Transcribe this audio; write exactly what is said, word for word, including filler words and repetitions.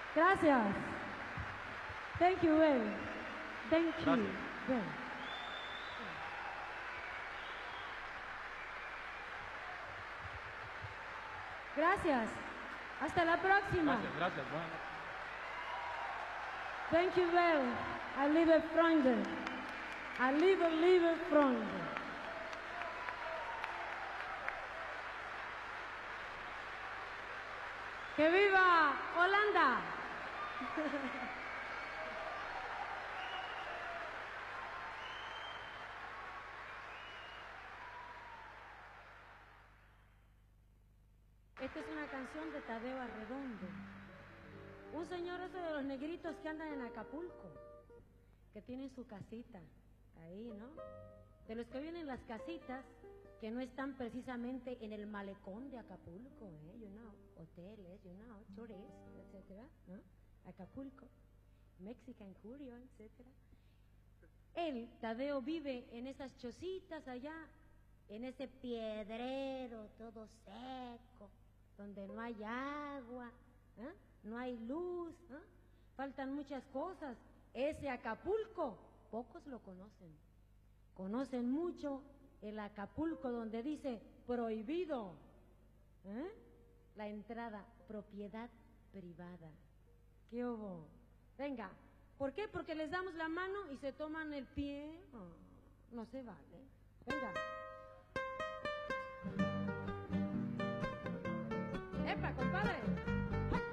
Gracias. Thank you well. Thank you Gracias. well. Gracias. Hasta la próxima. Gracias, gracias. Bueno. Thank you well. I live Freunde. I live, live Freunde. ¡Que viva Holanda! Esta es una canción de Tadeo Arredondo. Un señor ese de los negritos que andan en Acapulco, que tienen su casita ahí, ¿no? De los que vienen las casitas que no están precisamente en el malecón de Acapulco, ¿eh? You know, hoteles, you know, tourists, etcétera, ¿no? Acapulco, Mexican Curio, etcétera. Él, Tadeo, vive en esas chocitas allá, en ese piedrero todo seco, donde no hay agua, ¿eh? No hay luz, ¿eh? Faltan muchas cosas. Ese Acapulco, pocos lo conocen. Conocen mucho el Acapulco donde dice prohibido, ¿eh? La entrada, propiedad privada. ¿Qué hubo? Venga, ¿por qué? Porque les damos la mano y se toman el pie. Oh, no se vale. Venga. ¡Epa, compadre!